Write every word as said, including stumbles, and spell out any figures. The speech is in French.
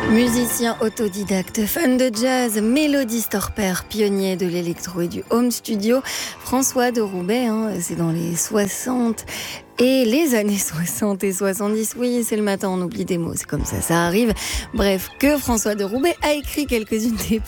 Musicien autodidacte, fan de jazz, Mélodie Storper, pionnier de l'électro et du home studio, François de Roubaix, hein, c'est dans les soixante et les années soixante et soixante-dix. Oui, c'est le matin, on oublie des mots, c'est comme ça, ça arrive. Bref, que François de Roubaix a écrit quelques-unes des